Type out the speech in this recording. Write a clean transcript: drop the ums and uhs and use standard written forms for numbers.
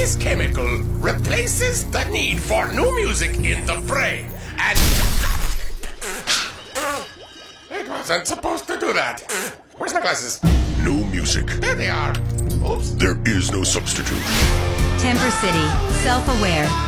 This chemical replaces the need for new music in the fray. And it wasn't supposed to do that. Where's my glasses? No music. There they are. Oops. There is no substitute. Timber City, self-aware,